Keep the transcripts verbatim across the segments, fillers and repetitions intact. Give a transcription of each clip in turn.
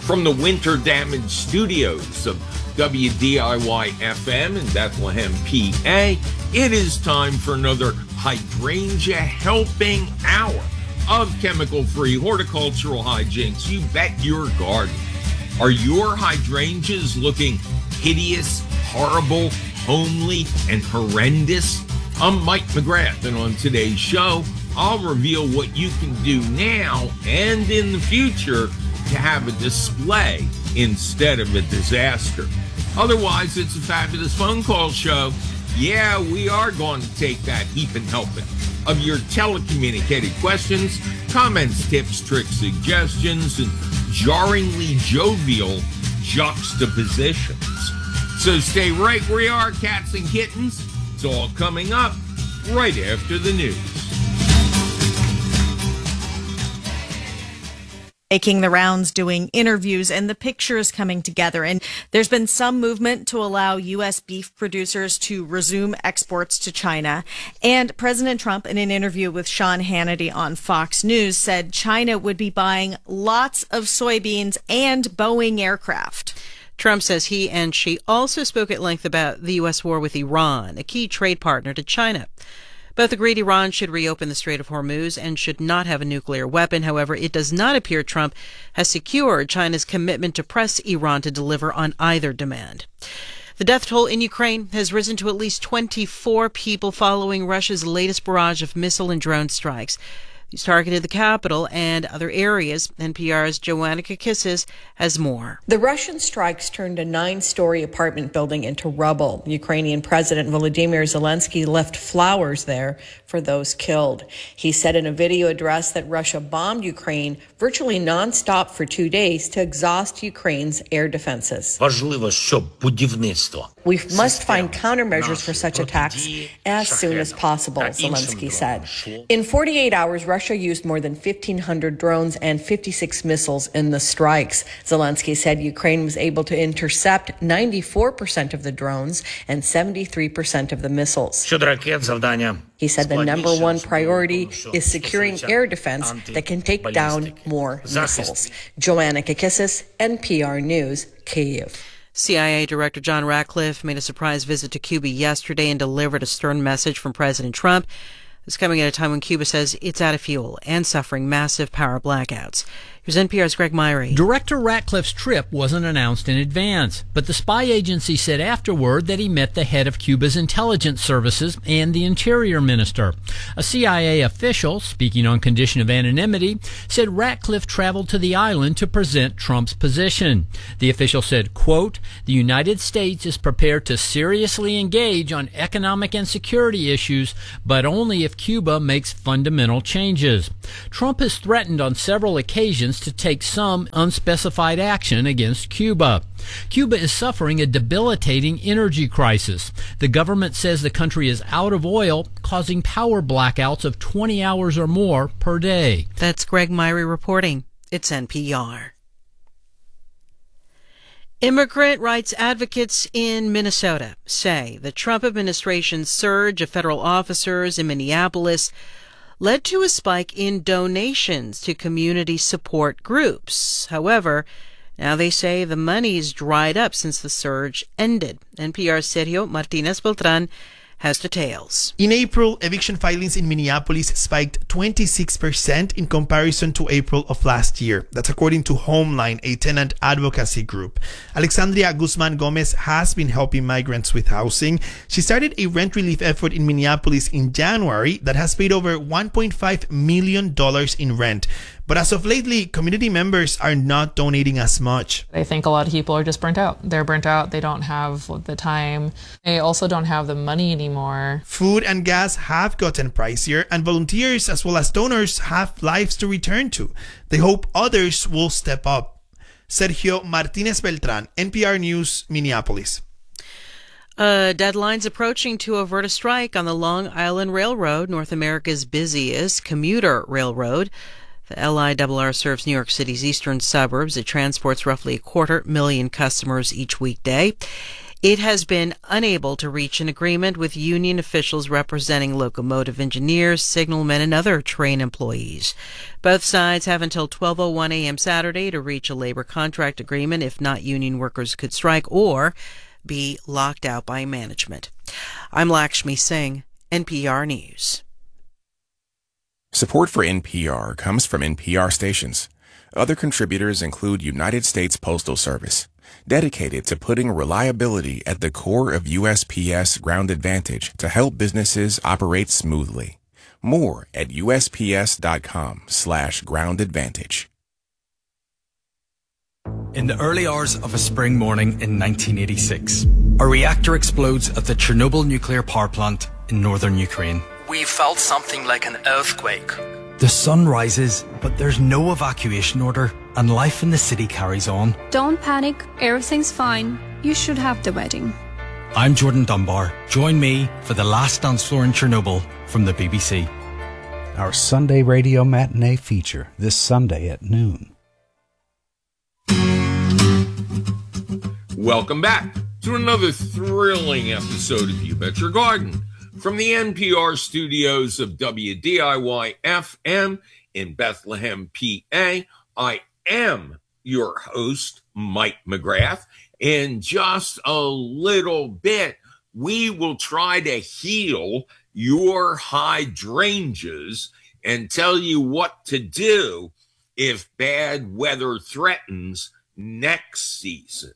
From the winter-damaged studios of W D I Y F M in Bethlehem, P A, it is time for another Hydrangea Helping Hour of chemical-free horticultural hijinks you bet your garden. Are your hydrangeas looking hideous, horrible, homely, and horrendous? I'm Mike McGrath, and on today's show, I'll reveal what you can do now and in the future to have a display instead of a disaster. Otherwise, it's a fabulous phone call show. Yeah, we are going to take that heaping helping of your telecommunicated questions, comments, tips, tricks, suggestions, and jarringly jovial juxtapositions. So stay right where you are, cats and kittens. It's all coming up right after the news. Making the rounds, doing interviews, and the pictures coming together. And there's been some movement to allow U S beef producers to resume exports to China. And President Trump, in an interview with Sean Hannity on Fox News, said China would be buying lots of soybeans and Boeing aircraft. Trump says he and Xi also spoke at length about the U S war with Iran, a key trade partner to China. Both agreed Iran should reopen the Strait of Hormuz and should not have a nuclear weapon. However, it does not appear Trump has secured China's commitment to press Iran to deliver on either demand. The death toll in Ukraine has risen to at least twenty-four people following Russia's latest barrage of missile and drone strikes. These targeted the capital and other areas. N P R's Joanna Kakissis has more. The Russian strikes turned a nine-story apartment building into rubble. Ukrainian President Volodymyr Zelensky left flowers there for those killed. He said in a video address that Russia bombed Ukraine virtually nonstop for two days to exhaust Ukraine's air defenses. We must find countermeasures for such attacks as soon as possible, Zelensky said. In forty-eight hours, Russia used more than fifteen hundred drones and fifty-six missiles in the strikes. Zelensky said Ukraine was able to intercept ninety-four percent of the drones and seventy-three percent of the missiles. He said the number one priority is securing air defense that can take down more missiles. Joanna Kakissis, N P R News, Kyiv. C I A Director John Ratcliffe made a surprise visit to Cuba yesterday and delivered a stern message from President Trump. This coming at a time when Cuba says it's out of fuel and suffering massive power blackouts. Here's N P R's Greg Myrie. Director Ratcliffe's trip wasn't announced in advance, but the spy agency said afterward that he met the head of Cuba's intelligence services and the interior minister. A C I A official, speaking on condition of anonymity, said Ratcliffe traveled to the island to present Trump's position. The official said, quote, "The United States is prepared to seriously engage on economic and security issues, but only if Cuba makes fundamental changes." Trump has threatened on several occasions to take some unspecified action against Cuba. Cuba is suffering a debilitating energy crisis. The government says the country is out of oil, causing power blackouts of twenty hours or more per day. That's Greg Myrie reporting. It's N P R. Immigrant rights advocates in Minnesota say the Trump administration's surge of federal officers in Minneapolis led to a spike in donations to community support groups. However, now they say the money's dried up since the surge ended. N P R's Sergio Martinez Beltran has details. In April, eviction filings in Minneapolis spiked twenty-six percent in comparison to April of last year. That's according to Homeline, a tenant advocacy group. Alexandria Guzman Gomez has been helping migrants with housing. She started a rent relief effort in Minneapolis in January that has paid over one point five million dollars in rent. But as of lately, community members are not donating as much. I think a lot of people are just burnt out. They're burnt out. They don't have the time. They also don't have the money anymore. Food and gas have gotten pricier, and volunteers as well as donors have lives to return to. They hope others will step up. Sergio Martinez Beltran, N P R News, Minneapolis. Uh, deadline's approaching to avert a strike on the Long Island Railroad, North America's busiest commuter railroad. The L I R R serves New York City's eastern suburbs. It transports roughly a quarter million customers each weekday. It has been unable to reach an agreement with union officials representing locomotive engineers, signalmen, and other train employees. Both sides have until twelve oh one a.m. Saturday to reach a labor contract agreement. If not, union workers could strike or be locked out by management. I'm Lakshmi Singh, N P R News. Support for N P R comes from N P R stations. Other contributors include United States Postal Service, dedicated to putting reliability at the core of U S P S Ground Advantage to help businesses operate smoothly. More at usps.com slash ground advantage. In the early hours of a spring morning in nineteen eighty-six, a reactor explodes at the Chernobyl nuclear power plant in northern Ukraine. We felt something like an earthquake. The sun rises, but there's no evacuation order, and life in the city carries on. Don't panic, everything's fine. You should have the wedding. I'm Jordan Dunbar. Join me for The Last Dance Floor in Chernobyl from the B B C. Our Sunday radio matinee feature this Sunday at noon. Welcome back to another thrilling episode of You Bet Your Garden from the N P R studios of W D I Y F M in Bethlehem, P A. I am your host, Mike McGrath. In just a little bit, we will try to heal your hydrangeas and tell you what to do if bad weather threatens next season.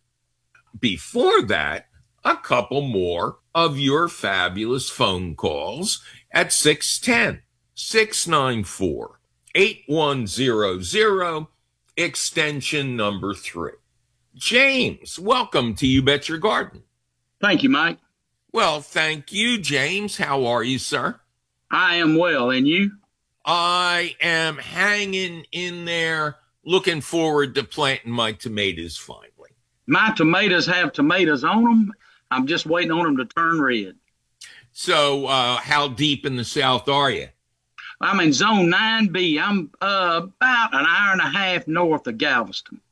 Before that, a couple more of your fabulous phone calls at six one zero, six nine four, eight one zero zero, extension number three. James, welcome to You Bet Your Garden. Thank you, Mike. Well, thank you, James. How are you, sir? I am well, and you? I am hanging in there, looking forward to planting my tomatoes finally. My tomatoes have tomatoes on them. I'm just waiting on them to turn red. So uh, how deep in the South are you? I'm in Zone nine B. I'm uh, about an hour and a half north of Galveston.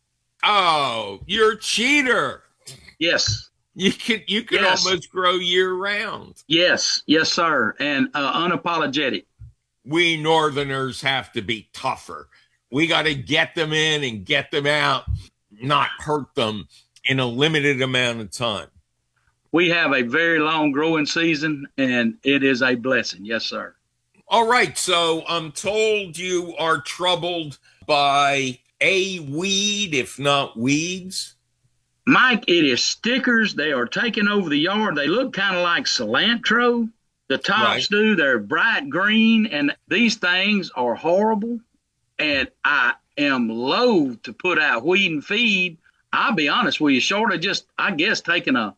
Oh, you're a cheater. Yes. You can you can yes. almost grow year round. Yes. Yes, sir. And uh, unapologetic. We Northerners have to be tougher. We got to get them in and get them out, not hurt them in a limited amount of time. We have a very long growing season, and it is a blessing. Yes, sir. All right. So I'm told you are troubled by a weed, if not weeds. Mike, it is stickers. They are taking over the yard. They look kind of like cilantro. The tops right. do. They're bright green, and these things are horrible. And I am loath to put out weed and feed. I'll be honest with you, short of just, I guess, taking a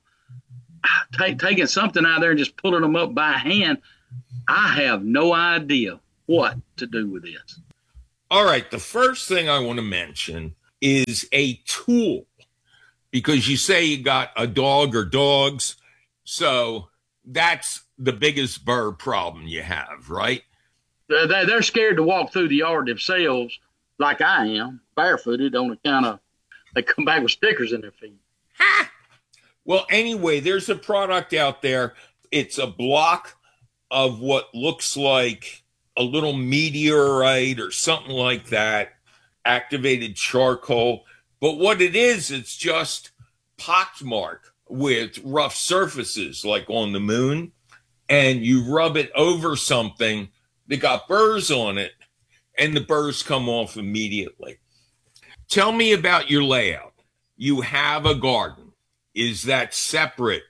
take, taking something out there and just pulling them up by hand. I have no idea what to do with this. All right. The first thing I want to mention is a tool, because you say you got a dog or dogs. So that's the biggest bird problem you have, right? They're scared to walk through the yard themselves, like I am, barefooted on account of they come back with stickers in their feet. Ha! Well, anyway, there's a product out there. It's a block of what looks like a little meteorite or something like that, activated charcoal. But what it is, it's just pockmarked with rough surfaces, like on the moon, and you rub it over something that got burrs on it, and the burrs come off immediately. Tell me about your layout. You have a garden. Is that separate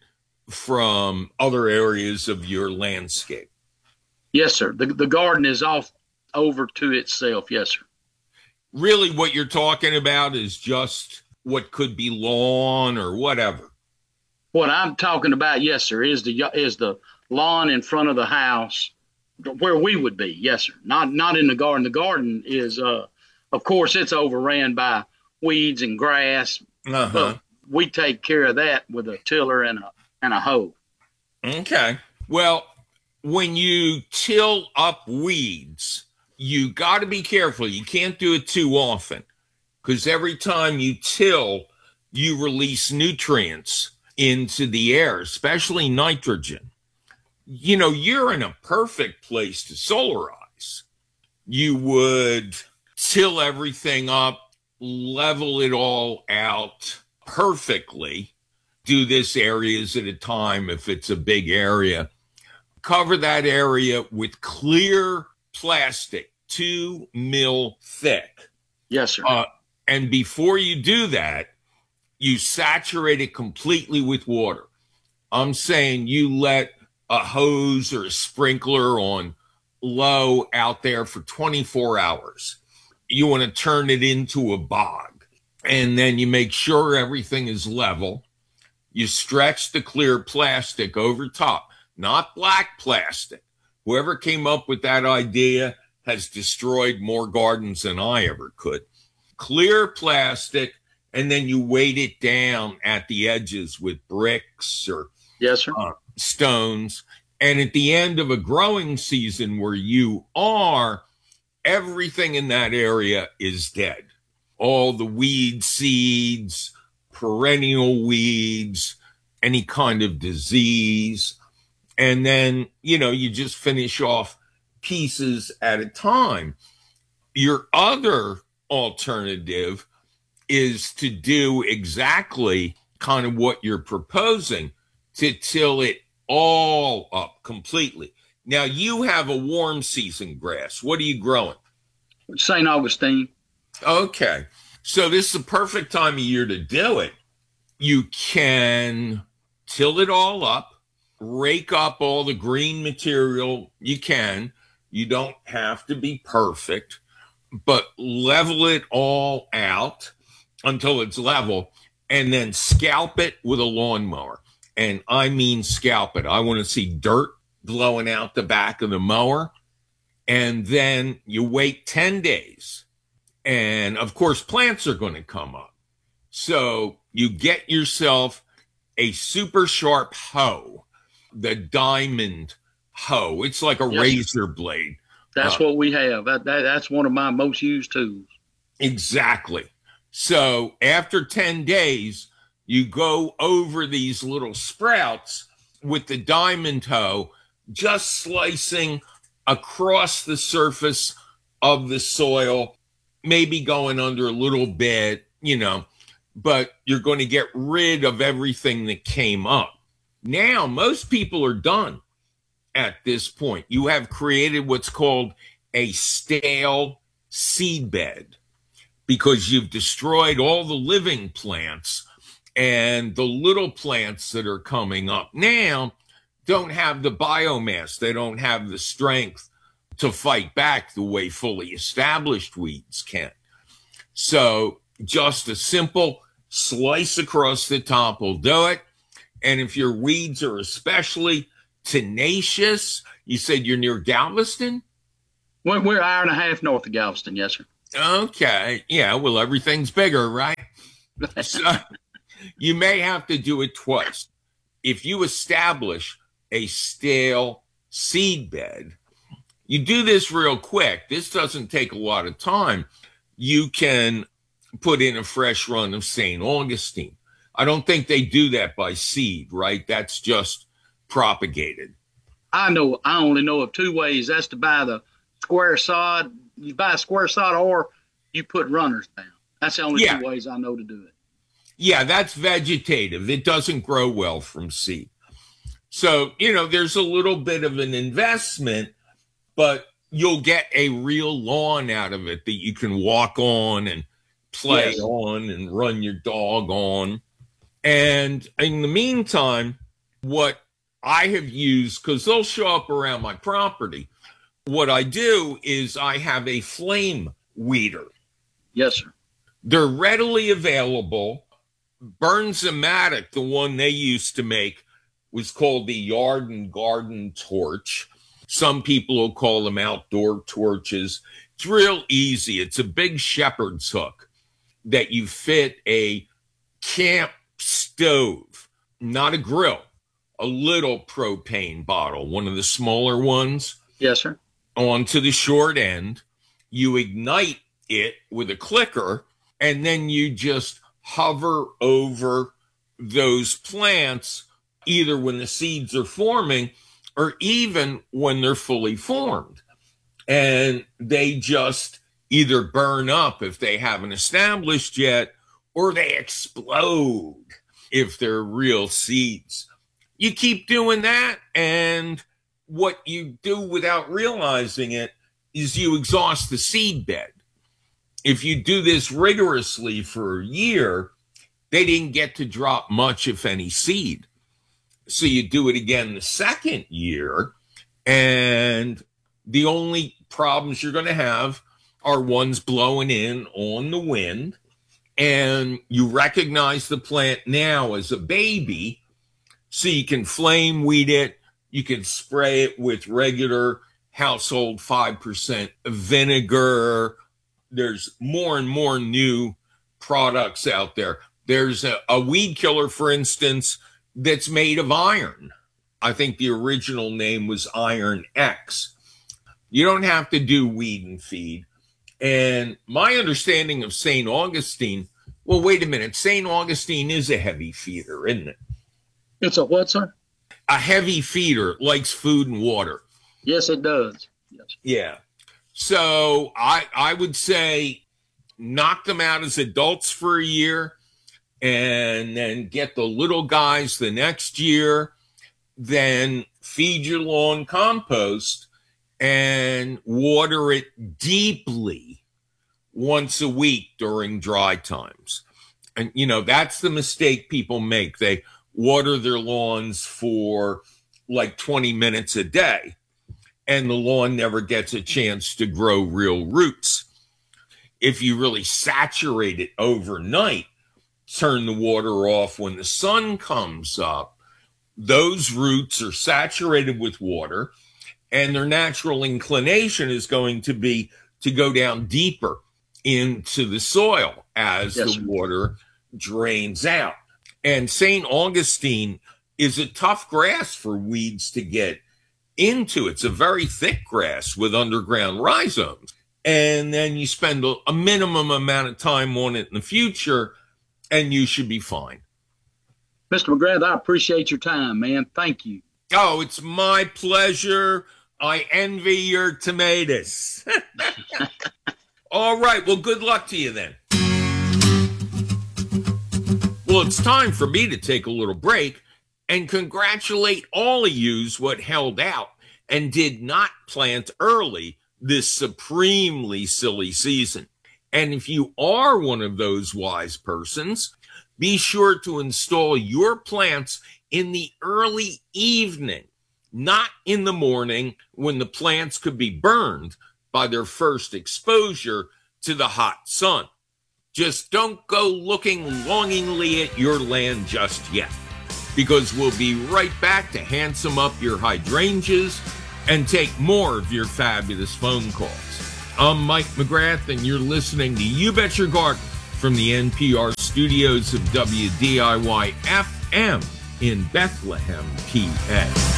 from other areas of your landscape? Yes, sir. The, the garden is off over to itself. Yes, sir. Really, what you're talking about is just what could be lawn or whatever. What I'm talking about, yes, sir, is the is the lawn in front of the house where we would be. Yes, sir. Not not in the garden. The garden is, uh, of course, it's overran by weeds and grass. Uh-huh. But we take care of that with a tiller and a and a hoe. Okay. Well, when you till up weeds, you got to be careful. You can't do it too often, because every time you till, you release nutrients into the air, especially nitrogen. You know, you're in a perfect place to solarize. You would till everything up, level it all out perfectly, do this areas at a time if it's a big area. Cover that area with clear plastic, two mil thick. Yes, sir. Uh, and before you do that, you saturate it completely with water. I'm saying you let a hose or a sprinkler on low out there for twenty-four hours. You want to turn it into a bog. And then you make sure everything is level. You stretch the clear plastic over top, not black plastic. Whoever came up with that idea has destroyed more gardens than I ever could. Clear plastic, and then you weight it down at the edges with bricks or yes, sir. Uh, stones. And at the end of a growing season where you are, everything in that area is dead. All the weed seeds, perennial weeds, any kind of disease. And then, you know, you just finish off pieces at a time. Your other alternative is to do exactly kind of what you're proposing, to till it all up completely. Now, you have a warm season grass. What are you growing? Saint Augustine. Okay. So this is the perfect time of year to do it. You can till it all up, rake up all the green material you can. You don't have to be perfect, but level it all out until it's level, and then scalp it with a lawnmower. And I mean scalp it. I want to see dirt blowing out the back of the mower. And then you wait ten days. And of course, plants are going to come up. So you get yourself a super sharp hoe, the diamond hoe. It's like a yes, razor blade. That's uh, what we have. That, that, that's one of my most used tools. Exactly. So after ten days, you go over these little sprouts with the diamond hoe, just slicing across the surface of the soil, maybe going under a little bit, you know, but you're going to get rid of everything that came up. Now, most people are done at this point. You have created what's called a stale seed bed because you've destroyed all the living plants, and the little plants that are coming up now don't have the biomass. They don't have the strength to fight back the way fully established weeds can. So just a simple slice across the top will do it. And if your weeds are especially tenacious, you said you're near Galveston? We're, we're an hour and a half north of Galveston, yes, sir. Okay. Yeah, well, everything's bigger, right? So you may have to do it twice. If you establish a stale seed bed, you do this real quick. This doesn't take a lot of time. You can put in a fresh run of Saint Augustine. I don't think they do that by seed, right? That's just propagated. I know. I only know of two ways. That's to buy the square sod. You buy a square sod, or you put runners down. That's the only yeah. two ways I know to do it. Yeah, that's vegetative. It doesn't grow well from seed. So, you know, there's a little bit of an investment, but you'll get a real lawn out of it that you can walk on and play yes. on and run your dog on. And in the meantime, what I have used, because they'll show up around my property, what I do is I have a flame weeder. Yes, sir. They're readily available. Burns-O-Matic, the one they used to make, was called the Yard and Garden Torch. Some people will call them outdoor torches. It's real easy. It's a big shepherd's hook that you fit a camp stove, not a grill, a little propane bottle, one of the smaller ones. Yes, sir. Onto the short end. You ignite it with a clicker, and then you just hover over those plants either when the seeds are forming or even when they're fully formed. And they just either burn up if they haven't established yet, or they explode if they're real seeds. You keep doing that, and what you do without realizing it is you exhaust the seed bed. If you do this rigorously for a year, they didn't get to drop much, if any, seed. So you do it again the second year, and the only problems you're going to have are ones blowing in on the wind, and you recognize the plant now as a baby, so you can flame weed it, you can spray it with regular household five percent vinegar. There's more and more new products out there. There's a, a weed killer, for instance, that's made of iron. I think the original name was Iron X. You don't have to do weed and feed. And my understanding of Saint Augustine, well, wait a minute. Saint Augustine is a heavy feeder, isn't it? It's a what, sir? A heavy feeder, likes food and water. Yes, it does. Yes. Yeah. So I I would say knock them out as adults for a year and then get the little guys the next year, then feed your lawn compost and water it deeply once a week during dry times. And, you know, that's the mistake people make. They water their lawns for like twenty minutes a day, and the lawn never gets a chance to grow real roots. If you really saturate it overnight, turn the water off when the sun comes up, those roots are saturated with water, and their natural inclination is going to be to go down deeper into the soil as yes, the water drains out. And Saint Augustine is a tough grass for weeds to get into. It's a very thick grass with underground rhizomes. And then you spend a, a minimum amount of time on it in the future, and you should be fine. Mister McGrath, I appreciate your time, man. Thank you. Oh, it's my pleasure. I envy your tomatoes. All right. Well, good luck to you then. Well, it's time for me to take a little break and congratulate all of yous what held out and did not plant early this supremely silly season. And if you are one of those wise persons, be sure to install your plants in the early evening, not in the morning when the plants could be burned by their first exposure to the hot sun. Just don't go looking longingly at your land just yet, because we'll be right back to handsome up your hydrangeas and take more of your fabulous phone calls. I'm Mike McGrath, and you're listening to You Bet Your Garden from the N P R studios of W D I Y F M in Bethlehem, P A.